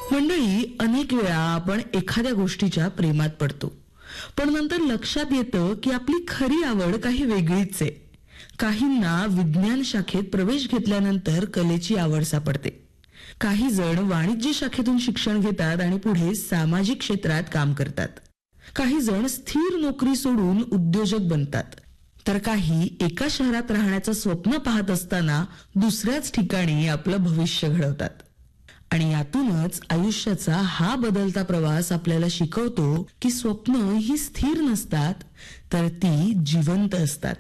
मंडळी, अनेक वेळा आपण एखाद्या गोष्टीच्या प्रेमात पडतो, पण नंतर लक्षात येतं की आपली खरी आवड काही वेगळीच आहे. काहींना विज्ञान शाखेत प्रवेश घेतल्यानंतर कलेची आवड सापडते. काही जण वाणिज्य शाखेतून शिक्षण घेतात आणि पुढे सामाजिक क्षेत्रात काम करतात. काही जण स्थिर नोकरी सोडून उद्योजक बनतात, तर काही एका शहरात राहण्याचं स्वप्न पाहत असताना दुसऱ्याच ठिकाणी आपलं भविष्य घडवतात. आणि यातूनच आयुष्याचा हा बदलता प्रवास आपल्याला शिकवतो की स्वप्न ही स्थिर नसतात, तर ती जिवंत असतात.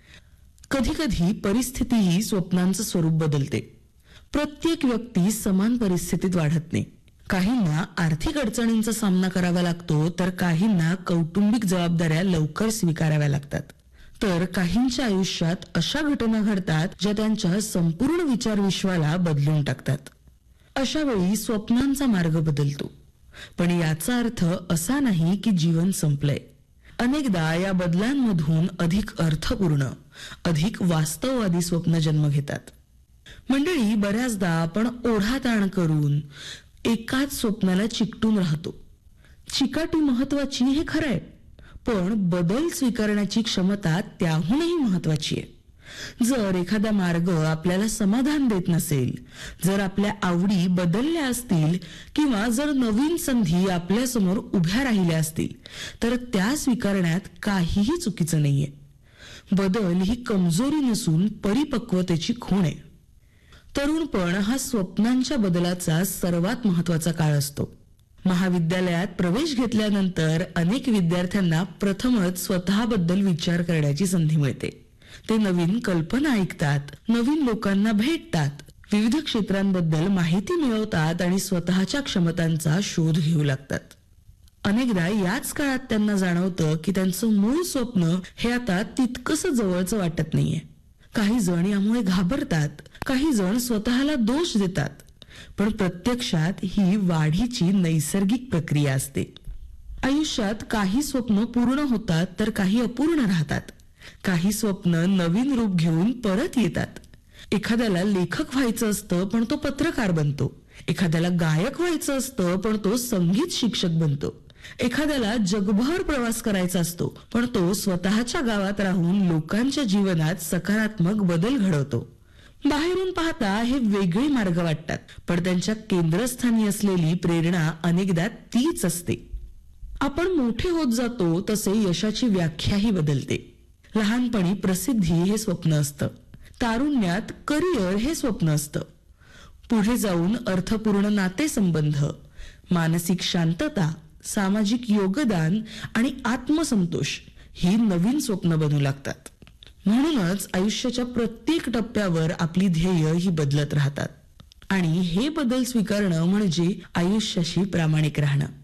कधी कधी परिस्थितीही स्वप्नांचं स्वरूप बदलते. प्रत्येक व्यक्ती समान परिस्थितीत वाढत नाही. काहींना आर्थिक अडचणींचा सामना करावा लागतो, तर काहींना कौटुंबिक जबाबदाऱ्या लवकर स्वीकाराव्या लागतात. तर काहींच्या आयुष्यात अशा घटना घडतात ज्या त्यांच्या संपूर्ण विचारविश्वाला बदलून टाकतात. अशा वेळी स्वप्नांचा मार्ग बदलतो, पण याचा अर्थ असा नाही की जीवन संपलंय. अनेकदा या बदलांमधून अधिक अर्थपूर्ण, अधिक वास्तववादी स्वप्न जन्म घेतात. मंडळी, बऱ्याचदा आपण ओढाताण करून एकाच स्वप्नाला चिकटून राहतो. चिकाटी महत्वाची हे खरं आहे, पण बदल स्वीकारण्याची क्षमता त्याहूनही महत्वाची आहे. जर एखादा मार्ग आपल्याला समाधान देत नसेल, जर आपल्या आवडी बदलल्या असतील किंवा जर नवीन संधी आपल्यासमोर उभ्या राहिल्या असतील, तर त्या स्वीकारण्यात काहीही चुकीचं नाहीये. बदल ही कमजोरी नसून परिपक्वतेची खूण आहे. तरुणपण हा स्वप्नांच्या बदलाचा सर्वात महत्वाचा काळ असतो. महाविद्यालयात प्रवेश घेतल्यानंतर अनेक विद्यार्थ्यांना प्रथमच स्वतःबद्दल विचार करण्याची संधी मिळते. ते नवीन कल्पना ऐकतात, नवीन लोकांना भेटतात, विविध क्षेत्रांबद्दल माहिती मिळवतात आणि स्वतःच्या क्षमतांचा शोध घेऊ लागतात. अनेकदा याच काळात त्यांना जाणवतं की त्यांचं मूळ स्वप्न हे आता तितकंसं जवळचं वाटत नाहीये. काही जण यामुळे घाबरतात, काही जण स्वतःला दोष देतात, पण प्रत्यक्षात ही वाढीची नैसर्गिक प्रक्रिया असते. आयुष्यात काही स्वप्न पूर्ण होतात, तर काही अपूर्ण राहतात. काही स्वप्न नवीन रूप घेऊन परत येतात. एखाद्याला लेखक व्हायचं असतं, पण तो पत्रकार बनतो. एखाद्याला गायक व्हायचं असतं, पण तो संगीत शिक्षक बनतो. एखाद्याला जगभर प्रवास करायचा असतो, पण तो स्वतःच्या गावात राहून लोकांच्या जीवनात सकारात्मक बदल घडवतो. बाहेरून पाहता हे वेगळे मार्ग वाटतात, पण त्यांच्या केंद्रस्थानी असलेली प्रेरणा अनेकदा तीच असते. आपण मोठे होत जातो तसे यशाची व्याख्याही बदलते. लहानपणी प्रसिद्धी हे स्वप्न असतं, तारुण्यात करिअर हे स्वप्न असतं, पुढे जाऊन अर्थपूर्ण नातेसंबंध, मानसिक शांतता, सामाजिक योगदान आणि आत्मसंतोष ही नवीन स्वप्न बनू लागतात. म्हणूनच आयुष्याच्या प्रत्येक टप्प्यावर आपली ध्येय ही बदलत राहतात आणि हे बदल स्वीकारणं म्हणजे आयुष्याशी प्रामाणिक राहणं.